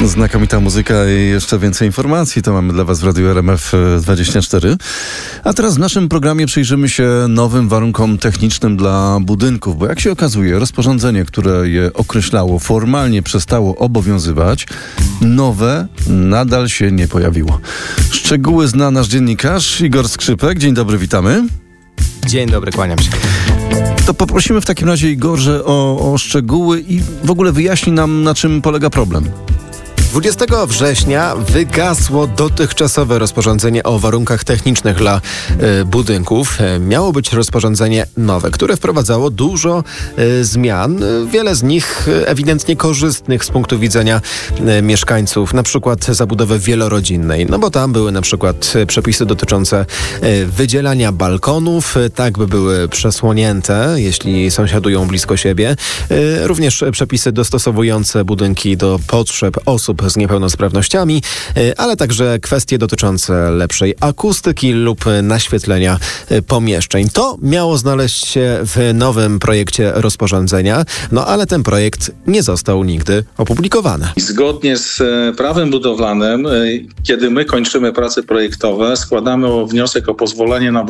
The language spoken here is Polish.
Znakomita muzyka i jeszcze więcej informacji to mamy dla Was w Radiu RMF24. A teraz w naszym programie przyjrzymy się nowym warunkom technicznym dla budynków, bo jak się okazuje, rozporządzenie, które je określało, formalnie przestało obowiązywać. Nowe nadal się nie pojawiło. Szczegóły zna nasz dziennikarz Igor Skrzypek. Dzień dobry, witamy. Dzień dobry, kłaniam się. To poprosimy w takim razie Igorze o szczegóły i w ogóle wyjaśni nam, na czym polega problem. 20 września wygasło dotychczasowe rozporządzenie o warunkach technicznych dla budynków. Miało być rozporządzenie nowe, które wprowadzało dużo zmian. Wiele z nich ewidentnie korzystnych z punktu widzenia mieszkańców, na przykład zabudowy wielorodzinnej. No bo tam były na przykład przepisy dotyczące wydzielania balkonów, tak by były przesłonięte, jeśli sąsiadują blisko siebie. Również przepisy dostosowujące budynki do potrzeb osób z niepełnosprawnościami, ale także kwestie dotyczące lepszej akustyki lub naświetlenia pomieszczeń. To miało znaleźć się w nowym projekcie rozporządzenia, no ale ten projekt nie został nigdy opublikowany. Zgodnie z prawem budowlanym, kiedy my kończymy prace projektowe, składamy wniosek o pozwolenie na